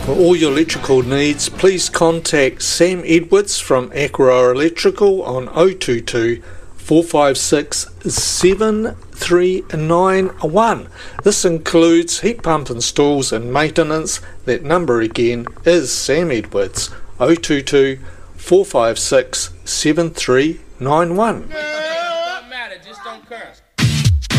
For all your electrical needs, please contact Sam Edwards from Aqua Electrical on 022 456 7391. This includes heat pump installs and maintenance. That number again is Sam Edwards, 022 456 7391.